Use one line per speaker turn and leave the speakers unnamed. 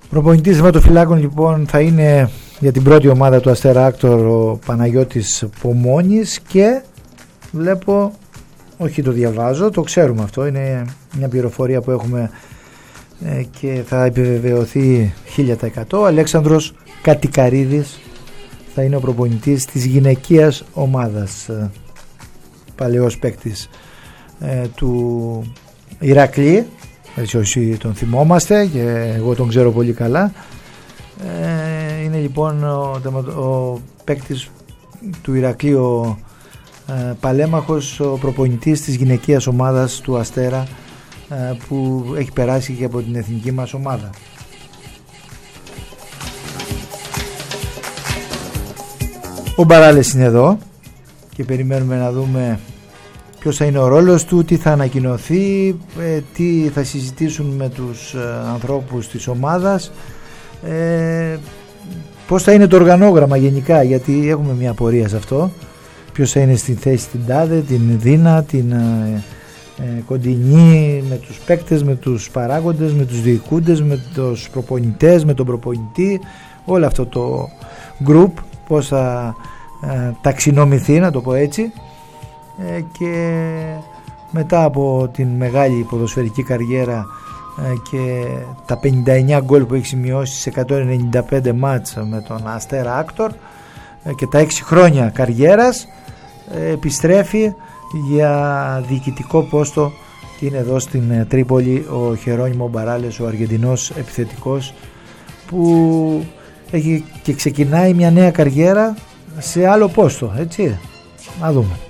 Προπονητής θεματοφυλάκων λοιπόν θα είναι για την πρώτη ομάδα του Αστέρα Άκτορ ο Παναγιώτης Πομώνης και βλέπω, όχι το διαβάζω, το ξέρουμε αυτό, είναι μια πληροφορία που έχουμε και θα επιβεβαιωθεί 1000%. Ο Αλέξανδρος Κατικαρίδης θα είναι ο προπονητής της γυναικείας ομάδας, παλαιός παίκτης του Ηρακλή, έτσι όσοι τον θυμόμαστε και εγώ τον ξέρω πολύ καλά. Είναι λοιπόν ο παίκτης του Ηρακλή, ο παλέμαχος, ο προπονητής της γυναικείας ομάδας του Αστέρα, που έχει περάσει και από την εθνική μας ομάδα. Ο Μπαράλες είναι εδώ και περιμένουμε να δούμε ποιος θα είναι ο ρόλος του, τι θα ανακοινωθεί, τι θα συζητήσουν με τους ανθρώπους της ομάδας, πώς θα είναι το οργανόγραμμα γενικά, γιατί έχουμε μια απορία σε αυτό. Ποιος θα είναι στην θέση την τάδε, την δίνα, την κοντινή, με τους παίκτες, με τους παράγοντες, με τους διοικούντες, με τους προπονητές, με τον προπονητή, όλο αυτό το group πώς θα ταξινομηθεί, να το πω έτσι. Και μετά από την μεγάλη ποδοσφαιρική καριέρα και τα 59 γκολ που έχει σημειώσει σε 195 μάτς με τον Αστέρα Άκτορ και τα 6 χρόνια καριέρας, επιστρέφει για διοικητικό πόστο και είναι εδώ στην Τρίπολη ο Χερόνιμο Μπαράλες, ο Αργεντινός επιθετικός, που έχει και ξεκινάει μια νέα καριέρα σε άλλο πόστο, έτσι, να δούμε.